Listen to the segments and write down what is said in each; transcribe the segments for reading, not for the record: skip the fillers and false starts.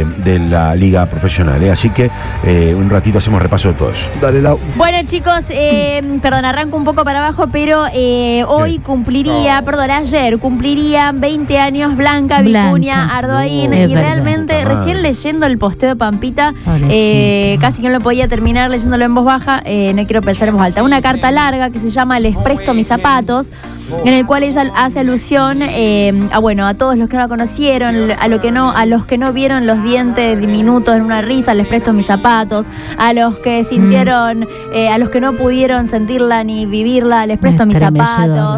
de la liga profesional. Así que un ratito hacemos repaso de todo eso. Dale, Lau. Bueno, chicos, perdón, arranco un poco para abajo, pero hoy ayer cumplirían 20 años Blanca Vicuña Ardoin, y realmente recién leyendo el posteo de Pampita, casi que no lo podía terminar leyéndolo en voz baja, no quiero pensar en voz alta. Una carta larga que se llama Les presto mis zapatos, en el cual ella hace alusión a todos los que no la conocieron, a los que no vieron los dientes diminutos en una risa, les presto mis zapatos, a los que sintieron, a los que no pudieron sentirla ni vivirla, les presto mis zapatos.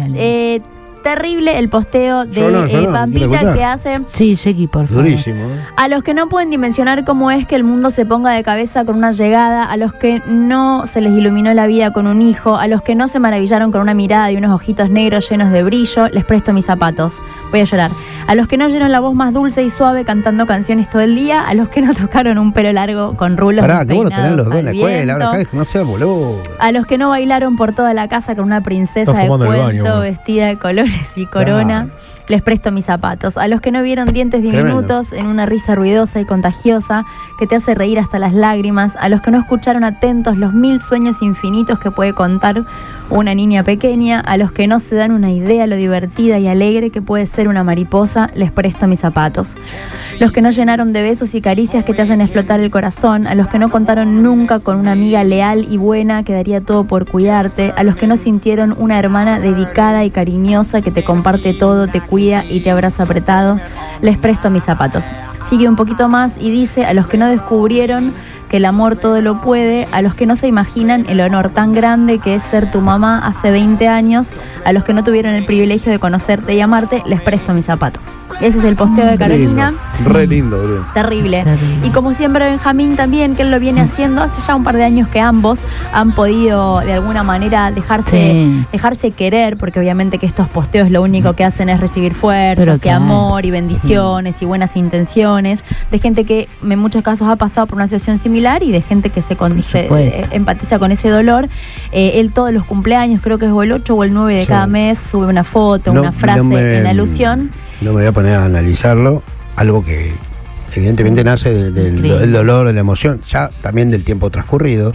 Terrible el posteo de Pampita que hace. Sí, Jackie, por favor. Durísimo. A los que no pueden dimensionar cómo es que el mundo se ponga de cabeza con una llegada, a los que no se les iluminó la vida con un hijo, a los que no se maravillaron con una mirada y unos ojitos negros llenos de brillo, les presto mis zapatos. Voy a llorar. A los que no oyeron la voz más dulce y suave cantando canciones todo el día, a los que no tocaron un pelo largo con rulos Pará, qué bueno tener los dos en la escuela, ahora no sea boludo. A los que no bailaron por toda la casa con una princesa de cuento vestida de colores y corona, les presto mis zapatos. A los que no vieron dientes diminutos en una risa ruidosa y contagiosa que te hace reír hasta las lágrimas, a los que no escucharon atentos los 1000 sueños infinitos que puede contar una niña pequeña, a los que no se dan una idea lo divertida y alegre que puede ser una mariposa, les presto mis zapatos. Los que no llenaron de besos y caricias que te hacen explotar el corazón, a los que no contaron nunca con una amiga leal y buena que daría todo por cuidarte, a los que no sintieron una hermana dedicada y cariñosa que te comparte todo, te cuida y te abraza apretado, les presto mis zapatos. Sigue un poquito más y dice: a los que no descubrieron que el amor todo lo puede, a los que no se imaginan el honor tan grande que es ser tu mamá hace 20 años, a los que no tuvieron el privilegio de conocerte y amarte, les presto mis zapatos. Ese es el posteo de Carolina. Re lindo, bro. Terrible. Y como siempre Benjamín también, que él lo viene haciendo hace ya un par de años, que ambos han podido de alguna manera dejarse querer, porque obviamente que estos posteos lo único que hacen es recibir fuerzas y amor y bendiciones y buenas intenciones de gente que en muchos casos ha pasado por una situación similar y de gente que se empatiza con ese dolor. Él todos los cumpleaños, creo que es o el 8 o el 9 de cada mes, sube una foto, una frase en alusión. No me voy a poner a analizarlo, algo que evidentemente nace del dolor, de la emoción, ya también del tiempo transcurrido.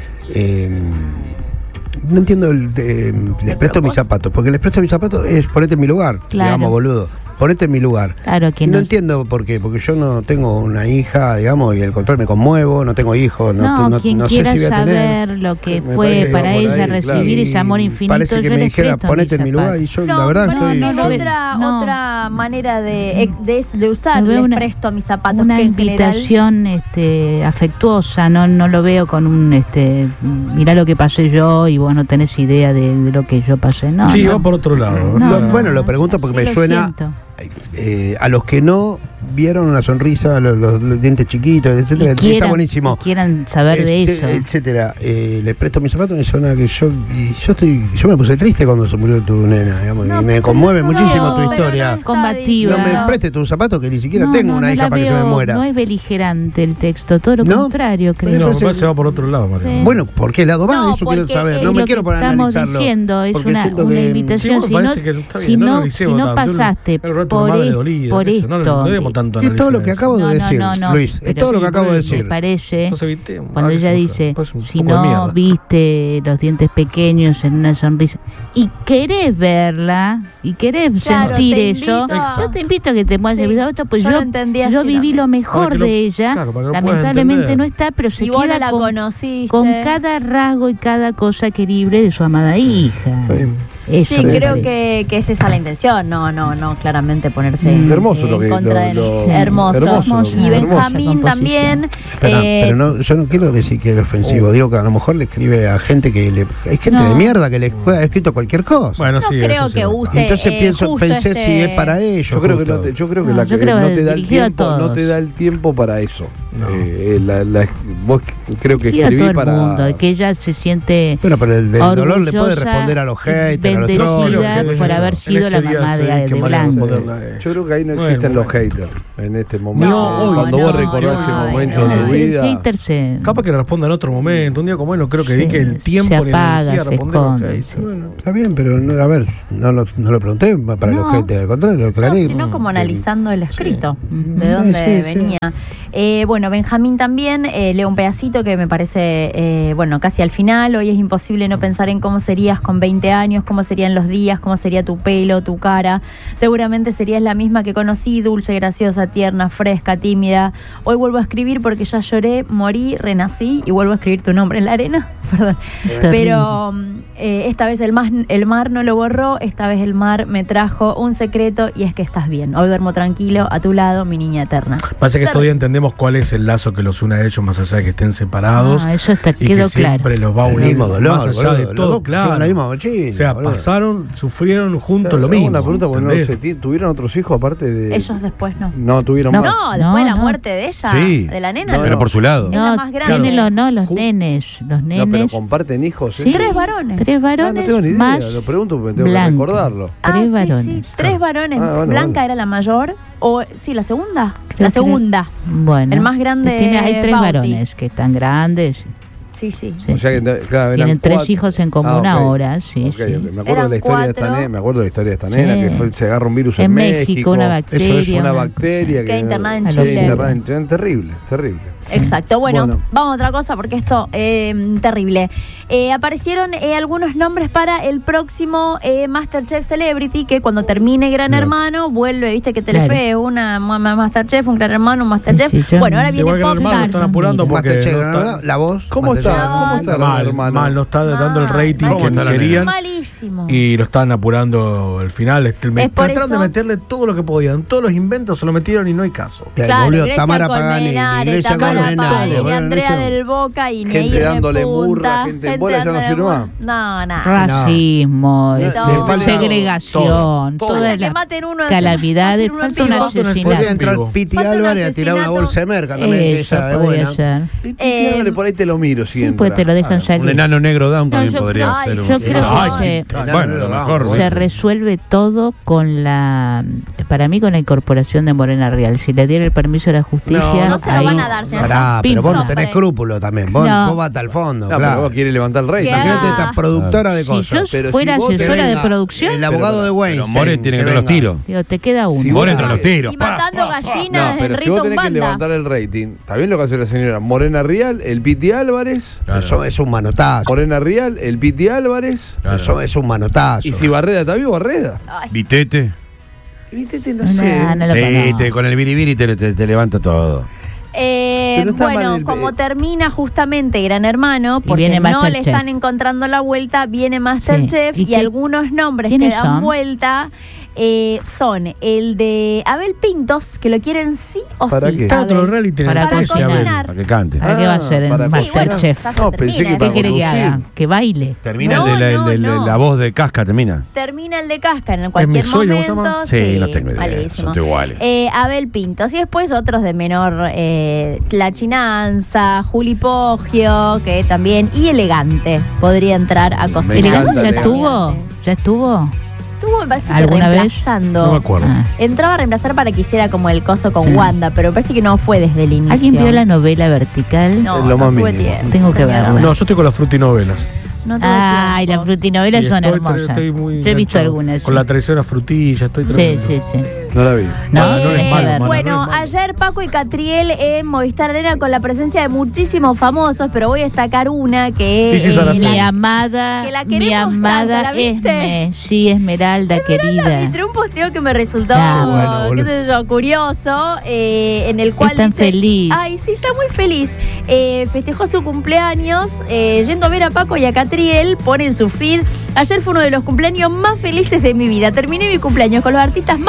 No entiendo les presto mis zapatos, porque les presto mis zapatos es ponete en mi lugar, digamos, boludo. Ponete en mi lugar. Claro que no entiendo por qué, porque yo no tengo una hija, digamos, y el control me conmuevo, no tengo hijos, no sé si voy a tener. Lo que fue para ella recibir ese amor infinito. Parece que me dijera, ponete en mi lugar, y yo la verdad estoy... Otra manera de usar, les presto a mis zapatos. Una invitación afectuosa, no lo veo con un, mirá lo que pasé yo y vos no tenés idea de lo que yo pasé. No, sí, va por otro lado. Bueno, lo pregunto porque me suena... a los que no vieron una sonrisa, los dientes chiquitos, etcétera, está buenísimo. Quieran saber de eso, etcétera. Les presto mis zapatos, me suena que yo me puse triste cuando se murió tu nena, digamos, y me conmueve muchísimo tu historia. Combativa. No me prestes tus zapatos, que ni siquiera tengo una hija para que se me muera. No es beligerante el texto, todo lo contrario, creo. No, se va por otro lado, María. Sí. Bueno, ¿por qué lado va? Eso quiero saber. No me quiero poner a analizarlo. Estamos diciendo, es una invitación. Si no pasaste por esto, es todo lo que acabo de decir, Luis, es todo lo que acabo de decir. Me parece, cuando ella dice, si no viste los dientes pequeños en una sonrisa y querés verla y querés sentir eso, yo te invito a que te muevas el zapato, pues yo viví lo mejor de ella, lamentablemente no está, pero se queda con cada rasgo y cada cosa que libre de su amada hija. Sí, creo que es esa la intención, no claramente ponerse hermoso en contra de hermoso. Y Benjamín también. Pero yo no quiero decir que es ofensivo, digo que a lo mejor le escribe a gente hay gente de mierda que le ha escrito cualquier cosa. Bueno, sí, creo que use. Entonces pensé si es para ellos. Yo creo que no te da el tiempo para eso. Vos creo que escribí todo el para... mundo, que ella se siente bueno, pero el del dolor le puede responder a los haters, a los trolls por haber sido la mamá de Blanco. Yo creo que ahí no existen los haters en este momento. Cuando vos recordás ese momento de tu vida. Capaz que le responda en otro momento. Un día como hoy no creo que dedique el tiempo ni la energía a responder los haters. Bueno, está bien, pero a ver, no lo pregunté para los haters, al contrario, lo aclaré. Sino como analizando el escrito, de dónde venía. Bueno, Benjamín también, leo un pedacito que me parece, casi al final. Hoy es imposible no pensar en cómo serías con 20 años, cómo serían los días, cómo sería tu pelo, tu cara. Seguramente serías la misma que conocí, dulce, graciosa, tierna, fresca, tímida. Hoy vuelvo a escribir porque ya lloré, morí, renací y vuelvo a escribir tu nombre en la arena. Perdón. Pero esta vez el mar no lo borró, esta vez el mar me trajo un secreto y es que estás bien. Hoy duermo tranquilo a tu lado, mi niña eterna. Pasa que todavía entendemos cuál es el lazo que los une a ellos, más allá de que estén separados. Eso está, y quedó que siempre claro. los va a unir mismo dolor, más allá de todo, claro. La misma mochila, o sea, sufrieron juntos lo mismo. Una pregunta, porque ¿tuvieron otros hijos aparte de...? Ellos después no. No, tuvieron más. No, después de la muerte de ella, de la nena. Pero por su lado. No, tienen los nenes. Los nenes. No, pero comparten hijos. Sí. 3 varones. 3 varones. No tengo ni idea, más lo pregunto porque tengo que recordarlo. 3 varones. Sí. 3 varones. Bueno, Blanca era la mayor. O sí, la segunda. Creo la segunda. Bueno. El más grande. Hay 3 varones que están grandes. Sí. O sea que, claro, tienen 3 hijos en común ahora, sí. Me acuerdo de la historia de esta nena, que se agarra un virus en México, una bacteria. Eso es una bacteria que internada en Chile. Terrible. Exacto, bueno, vamos a otra cosa porque esto terrible. Aparecieron algunos nombres para el próximo Masterchef Celebrity, que cuando termine Gran Hermano vuelve, viste que Telefe, una Masterchef, un Gran Hermano, un Masterchef. Bueno, ahora viene Popstars. Están apurando porque la voz. ¿Cómo está Gran Hermano? Mal, no está dando el rating que querían. Malísimo. Y lo están apurando al final. Trataron de meterle todo lo que podían. Todos los inventos se lo metieron y no hay caso. Claro, volvió Tamara Pagani, Iglesia Colmenares, Andrea del Boca y gente dándole murra, gente en bola, ya no sirve más. No. Racismo, segregación, todas las calamidades. Falta un asesinato. Podría entrar Piti Álvarez a tirar una bolsa de merca también. Esa es buena. Piti Álvarez por ahí te lo miro si entra. Pues te lo dejan salir. Un enano negro down también podría ser. Yo creo que se resuelve todo con para mí con la incorporación de Morena Real. Si le diera el permiso a la justicia, no se lo van a dar. Pero vos no tenés escrúpulos también. Vos vas hasta el fondo. Claro. Pero vos querés levantar el rey. Imagínate esta productora de cosas. Si yo fuera asesora de producción, el abogado de Wayne. More tiene que entrar los tiros. Te queda uno. Si More entra los tiros. Y matando gallinas en pero si vos tenés que levantar el rating, está bien lo que hace la señora Morena Real, el Piti Álvarez. Eso es un manotazo. Morena Real, el Piti Álvarez. Eso es un manotazo. Y si Barreda está vivo, Barreda. Vitete. Vitete no sé. Sí, con el biribiri te levanta todo. Como termina justamente Gran Hermano, porque no le están encontrando la vuelta, viene Masterchef y algunos nombres que dan vuelta son el de Abel Pintos, que lo quieren sí o ¿Para sí. qué? Para otro reality para cocinar. Para que cante. ¿Para qué va a ser el Masterchef? No, pensé que ¿Qué quiere que haga? Que baile. Termina la voz de Casca, termina. Termina el de Casca en cualquier momento. Sí, no tengo idea. Son iguales. Abel Pintos. Y después otros de menor La Chinanza, Juli Poggio, que también, y Elegante podría entrar a cocinar. ¿Elegante ya estuvo? ¿Ya estuvo? Estuvo, me parece, ¿alguna reemplazando. No me acuerdo. Entraba a reemplazar para que hiciera como el coso con Wanda, pero parece que no fue desde el inicio. ¿Alguien vio la novela Vertical? No, es lo más tuve mínimo. tiempo. Tengo que verla. No, yo estoy con las frutinovelas. No tuve Ay, tiempo. las frutinovelas son hermosas. Estoy muy yo he visto enganchado. algunas. Con la traición a frutilla, estoy tremendo. Sí. No la vi. No es malo. Bueno, ayer Paco y Catriel en Movistar Arena con la presencia de muchísimos famosos, pero voy a destacar una que es mi amada, que la mi queremos amada tanto, ¿la viste? sí, Esmeralda querida. Entré un posteo que me resultó, bueno, qué sé yo, curioso, en el cual tan dice, feliz. Ay, sí, está muy feliz. Festejó su cumpleaños yendo a ver a Paco y a Catriel, pone en su feed: ayer fue uno de los cumpleaños más felices de mi vida. Terminé mi cumpleaños con los artistas más grandes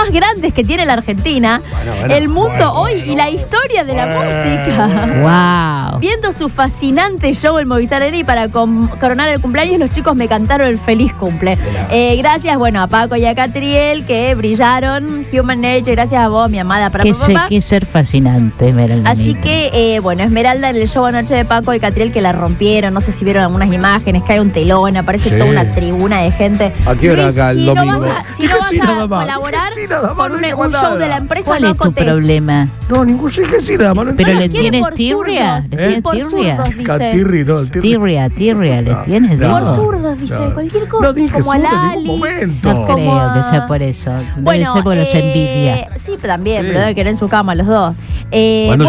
grandes que tiene la Argentina, el mundo hoy y la historia de la música. Wow. Viendo su fascinante show en Movistar Arena y para coronar el cumpleaños, los chicos me cantaron el feliz cumple. Gracias, a Paco y a Catriel que brillaron. Human Nature, gracias a vos, mi amada. Que ser fascinante, Esmeralda. Así que, Esmeralda en el show anoche de Paco y Catriel que la rompieron. No sé si vieron algunas imágenes, cae un telón, aparece toda una tribuna de gente. ¿A qué hora acá el domingo? Si no vas a colaborar con un show de la empresa, ¿cuál es tu problema? No, ningún sí, nada más. Pero le tienes tirria. Catirri, no, el tirria, le tienes. Por zurdos, dice, cualquier cosa. No dije como zurdo en Lali. ningún momento. No creo que sea por eso. Debe ser porque los envidia. Sí, también, pero debe querer en su cama los dos. Cuando